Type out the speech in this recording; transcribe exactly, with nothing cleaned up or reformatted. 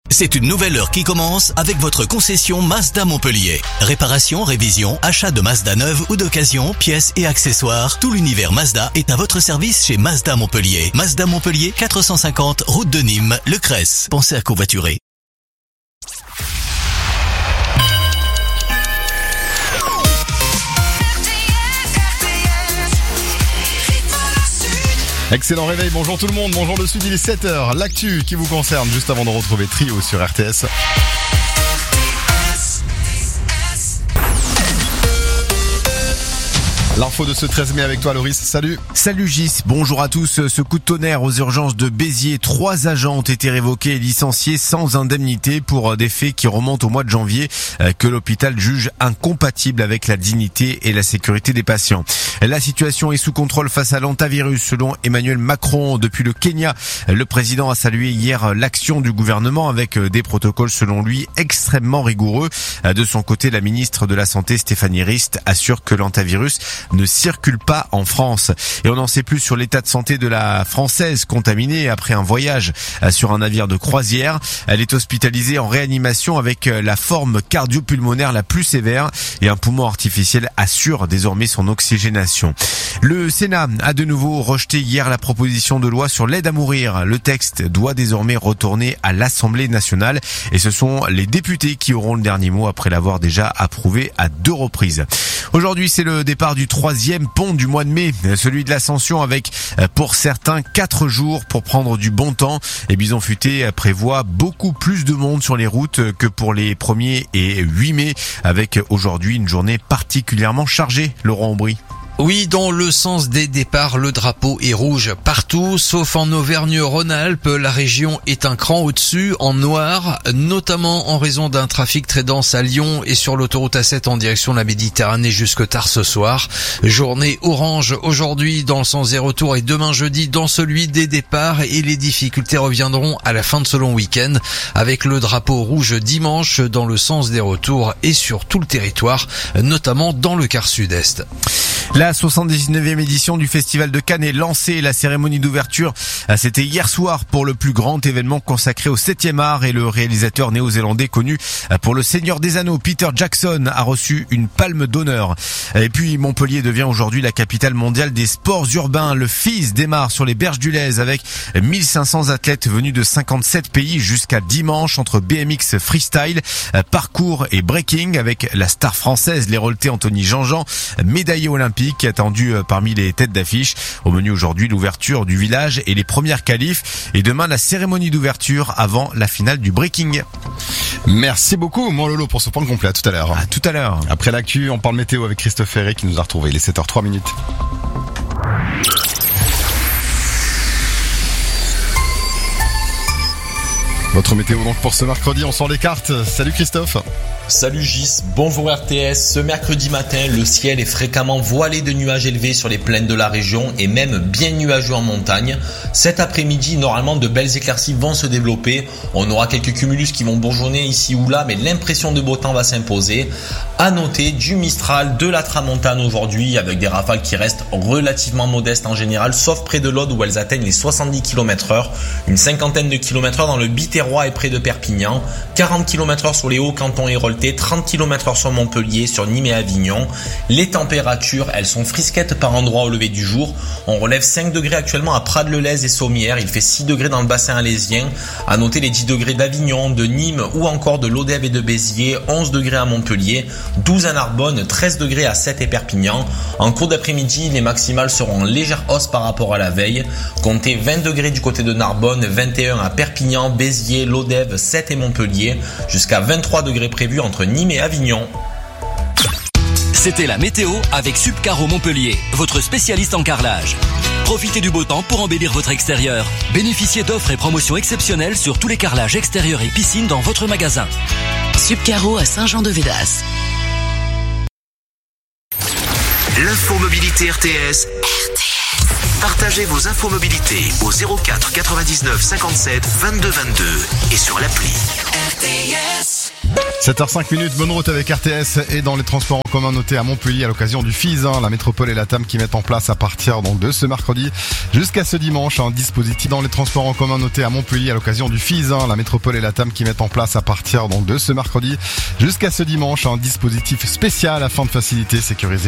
C'est une nouvelle heure qui commence avec votre concession Mazda Montpellier. Réparation, révision, achat de Mazda neuve ou d'occasion, pièces et accessoires, tout l'univers Mazda est à votre service chez Mazda Montpellier. Mazda Montpellier, quatre cent cinquante, route de Nîmes, Le Cresse. Pensez à covoiturer. Excellent réveil, bonjour tout le monde, bonjour le Sud, il est sept heures, l'actu qui vous concerne juste avant de retrouver Trio sur R T S. L'info de ce treize mai avec toi Loris, salut. Salut Gis, bonjour à tous. Ce coup de tonnerre aux urgences de Béziers, trois agents ont été révoqués et licenciés sans indemnité pour des faits qui remontent au mois de janvier que l'hôpital juge incompatibles avec la dignité et la sécurité des patients. La situation est sous contrôle face à l'hantavirus selon Emmanuel Macron. Depuis le Kenya, le président a salué hier l'action du gouvernement avec des protocoles selon lui extrêmement rigoureux. De son côté, la ministre de la Santé Stéphanie Rist assure que l'hantavirus ne circule pas en France. Et on en sait plus sur l'état de santé de la Française contaminée après un voyage sur un navire de croisière. Elle est hospitalisée en réanimation avec la forme cardio-pulmonaire la plus sévère et un poumon artificiel assure désormais son oxygénation. Le Sénat a de nouveau rejeté hier la proposition de loi sur l'aide à mourir. Le texte doit désormais retourner à l'Assemblée nationale et ce sont les députés qui auront le dernier mot après l'avoir déjà approuvé à deux reprises. Aujourd'hui, c'est le départ du troisième pont du mois de mai, celui de l'Ascension avec, pour certains, quatre jours pour prendre du bon temps. Et Bison Futé prévoit beaucoup plus de monde sur les routes que pour les premiers et huit mai, avec aujourd'hui une journée particulièrement chargée. Laurent Aubry. Oui, dans le sens des départs, le drapeau est rouge partout, sauf en Auvergne-Rhône-Alpes. La région est un cran au-dessus, en noir, notamment en raison d'un trafic très dense à Lyon et sur l'autoroute A sept en direction de la Méditerranée jusque tard ce soir. Journée orange aujourd'hui dans le sens des retours et demain jeudi dans celui des départs et les difficultés reviendront à la fin de ce long week-end avec le drapeau rouge dimanche dans le sens des retours et sur tout le territoire, notamment dans le quart sud-est. La soixante-dix-neuvième édition du Festival de Cannes est lancée. La cérémonie d'ouverture, c'était hier soir pour le plus grand événement consacré au septième art et le réalisateur néo-zélandais connu pour Le Seigneur des Anneaux, Peter Jackson, a reçu une palme d'honneur. Et puis Montpellier devient aujourd'hui la capitale mondiale des sports urbains. Le F I S démarre sur les berges du Lez avec mille cinq cents athlètes venus de cinquante-sept pays jusqu'à dimanche entre B M X freestyle, parcours et breaking avec la star française l'héroleté Anthony Jean-Jean, médaillé olympique attendu parmi les têtes d'affiche. Au menu aujourd'hui, l'ouverture du village et les premières qualifs et demain la cérémonie d'ouverture avant la finale du breaking. Merci beaucoup mon Lolo pour ce point complet, à tout à l'heure. À tout à l'heure. Après l'actu, on parle météo avec Christophe Ferré qui nous a retrouvés. Il est sept heures trois minutes. Votre météo donc pour ce mercredi, on sort les cartes. Salut Christophe. Salut Gis, bonjour R T S. Ce mercredi matin, le ciel est fréquemment voilé de nuages élevés sur les plaines de la région et même bien nuageux en montagne. Cet après-midi, normalement, de belles éclaircies vont se développer. On aura quelques cumulus qui vont bourgeonner ici ou là, mais l'impression de beau temps va s'imposer. À noter du Mistral, de la Tramontane aujourd'hui, avec des rafales qui restent relativement modestes en général, sauf près de l'Aude où elles atteignent les soixante-dix kilomètres heure. Une cinquantaine de kilomètres heure dans le Biterrois et près de Perpignan. quarante kilomètres heure sur les hauts cantons Héraultais, trente kilomètres heure sur Montpellier, sur Nîmes et Avignon. Les températures, elles sont frisquettes par endroits au lever du jour. On relève cinq degrés actuellement à Prades-le-Lez et Sommières. Il fait six degrés dans le bassin alésien. À noter les dix degrés d'Avignon, de Nîmes ou encore de Lodève et de Béziers. onze degrés à Montpellier, douze à Narbonne, treize degrés à Sète et Perpignan. En cours d'après-midi, les maximales seront en légère hausse par rapport à la veille. Comptez vingt degrés du côté de Narbonne, vingt et un à Perpignan, Béziers, Lodève, Sète et Montpellier. Jusqu'à vingt-trois degrés prévus entre Nîmes et Avignon. C'était la météo avec Subcaro Montpellier, votre spécialiste en carrelage. Profitez du beau temps pour embellir votre extérieur. Bénéficiez d'offres et promotions exceptionnelles sur tous les carrelages extérieurs et piscines dans votre magasin. Subcaro à Saint-Jean-de-Védas. L'infomobilité R T S. R T S. Partagez vos infomobilités au zéro quatre quatre-vingt-dix-neuf cinquante-sept vingt-deux vingt-deux et sur l'appli. R T S. sept heures cinq, bonne route avec R T S et dans les transports en commun notés à Montpellier à l'occasion du F I S, hein, la métropole et la T A M qui mettent en place à partir donc de ce mercredi jusqu'à ce dimanche un dispositif dans les transports en commun notés à Montpellier à l'occasion du F I S, hein, la métropole et la T A M qui mettent en place à partir donc de ce mercredi jusqu'à ce dimanche un dispositif spécial afin de faciliter, sécuriser